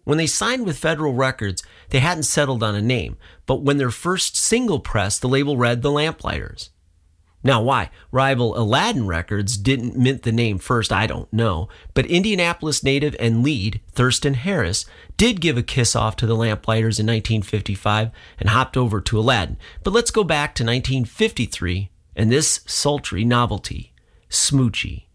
When they signed with Federal Records, they hadn't settled on a name, but when their first single pressed, the label read The Lamplighters. Now, why rival Aladdin Records didn't mint the name first, I don't know, but Indianapolis native and lead Thurston Harris did give a kiss-off to the Lamplighters in 1955 and hopped over to Aladdin. But let's go back to 1953 and this sultry novelty, Smoochie.